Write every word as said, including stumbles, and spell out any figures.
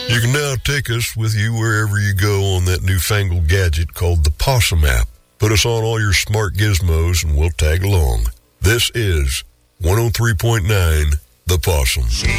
You can now take us with you wherever you go on that newfangled gadget called the Possum app. Put us on all your smart gizmos and we'll tag along. This is one oh three point nine The Possum.